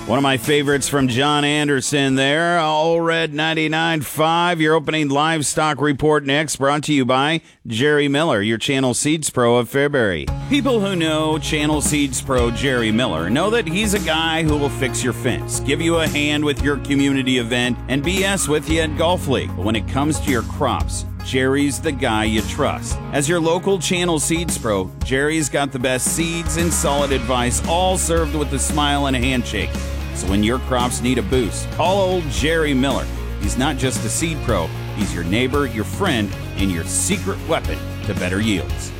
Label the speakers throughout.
Speaker 1: One of my favorites from John Anderson there. All Red 99.5. Your opening livestock report next, brought to you by Jerry Miller, your Channel Seeds Pro of Fairbury. People who know Channel Seeds Pro Jerry Miller know that he's a guy who will fix your fence, give you a hand with your community event, and BS with you at Golf League. But when it comes to your crops, Jerry's the guy you trust. As your local Channel Seeds Pro, Jerry's got the best seeds and solid advice, all served with a smile and a handshake. So when your crops need a boost, call old Jerry Miller. He's not just a seed pro, he's your neighbor, your friend, and your secret weapon to better yields.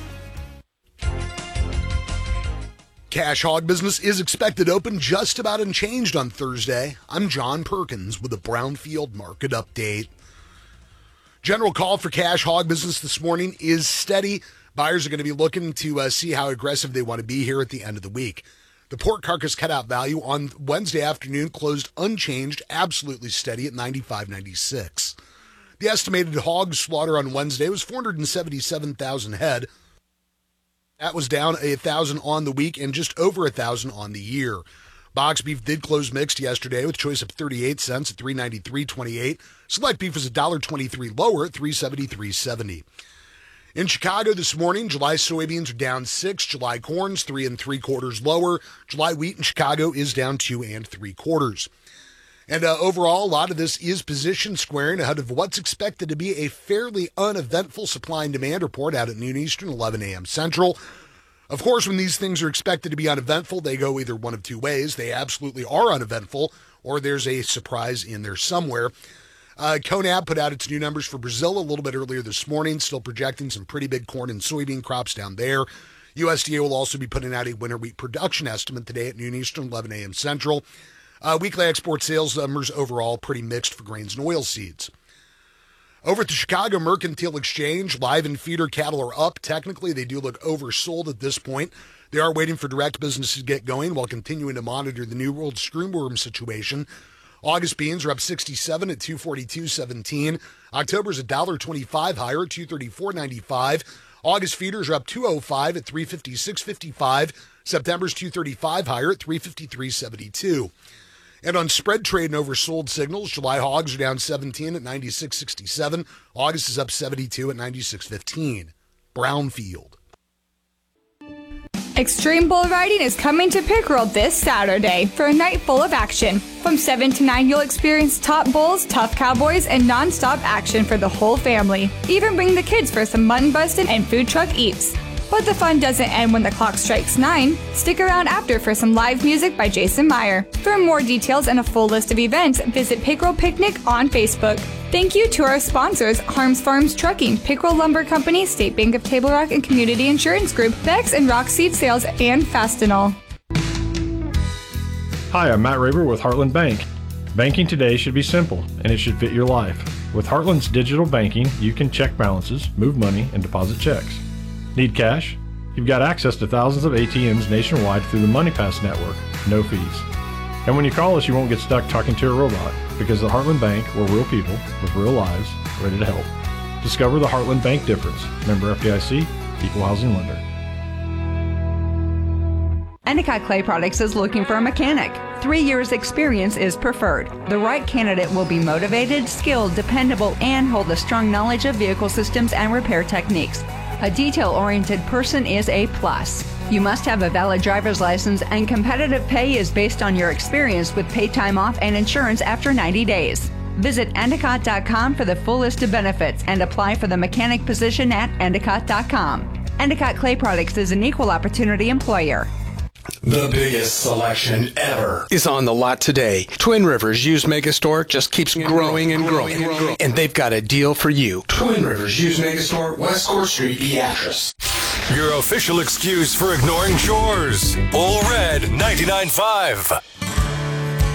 Speaker 2: Cash Hog Business is expected to open just about unchanged on Thursday. I'm John Perkins with a Brownfield Market Update. General call for Cash Hog Business this morning is steady. Buyers are going to be looking to see how aggressive they want to be here at the end of the week. The pork carcass cutout value on Wednesday afternoon closed unchanged, absolutely steady at 95.96. The estimated hog slaughter on Wednesday was 477,000 head. That was down 1,000 on the week and just over 1,000 on the year. Box beef did close mixed yesterday with choice of 38 cents at $393.28. Select beef was $1.23 lower at $373.70. In Chicago this morning, July soybeans are down 6, July corn's 3 3/4 lower. July wheat in Chicago is down 2 3/4. And overall, a lot of this is position squaring ahead of what's expected to be a fairly uneventful supply and demand report out at noon Eastern, 11 a.m. Central. Of course, when these things are expected to be uneventful, they go either one of two ways. They absolutely are uneventful, or there's a surprise in there somewhere. CONAB put out its new numbers for Brazil a little bit earlier this morning, still projecting some pretty big corn and soybean crops down there. USDA will also be putting out a winter wheat production estimate today at noon Eastern, 11 a.m. Central. Weekly export sales numbers overall pretty mixed for grains and oilseeds. Over at the Chicago Mercantile Exchange, live and feeder cattle are up. Technically, they do look oversold at this point. They are waiting for direct business to get going while continuing to monitor the New World screwworm situation. August beans are up 67 at $242.17. October's $1.25 higher at $234.95. August feeders are up $2.05 at $356.55. September's $235 higher at $353.72. And on spread trade and oversold signals, July hogs are down 17 at $96.67. August is up 72 at $96.15. Brownfield.
Speaker 3: Extreme Bull Riding is coming to Pickerel this Saturday for a night full of action. From 7 to 9, you'll experience top bulls, tough cowboys, and non-stop action for the whole family. Even bring the kids for some mutton busting and food truck eats. But the fun doesn't end when the clock strikes 9. Stick around after for some live music by Jason Meyer. For more details and a full list of events, visit Pickerel Picnic on Facebook. Thank you to our sponsors, Harms Farms Trucking, Pickerel Lumber Company, State Bank of Table Rock and Community Insurance Group, Bex and Rock Seed Sales, and Fastenal.
Speaker 4: Hi, I'm Matt Raber with Heartland Bank. Banking today should be simple, and it should fit your life. With Heartland's digital banking, you can check balances, move money, and deposit checks. Need cash? You've got access to thousands of ATMs nationwide through the MoneyPass network, no fees. And when you call us, you won't get stuck talking to a robot, because at Heartland Bank, we're real people with real lives, ready to help. Discover the Heartland Bank difference. Member FDIC, Equal Housing Lender.
Speaker 5: Endicott Clay Products is looking for a mechanic. 3 years experience is preferred. The right candidate will be motivated, skilled, dependable, and hold a strong knowledge of vehicle systems and repair techniques. A detail-oriented person is a plus. You must have a valid driver's license, and competitive pay is based on your experience with paid time off and insurance after 90 days. Visit Endicott.com for the full list of benefits and apply for the mechanic position at Endicott.com. Endicott Clay Products is an equal opportunity employer.
Speaker 6: The biggest selection ever is on the lot today. Twin Rivers Used Megastore just keeps growing and growing. And they've got a deal for you. Twin Rivers Used Megastore, West Court Street, Beatrice.
Speaker 7: Your official excuse for ignoring chores. All Red 99.5.